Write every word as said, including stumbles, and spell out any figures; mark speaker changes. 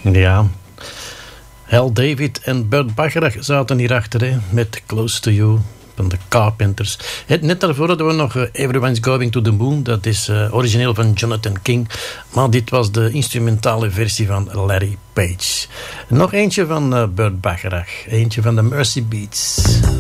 Speaker 1: Ja. Hal David en Burt Bacharach zaten hierachter, hè, met Close to You van de Carpenters. Net daarvoor hadden we nog Everyone's Going to the Moon. Dat is uh, origineel van Jonathan King. Maar dit was de instrumentale versie van Larry Page. Nog eentje van uh, Burt Bacharach. Eentje van de Mercy Beats.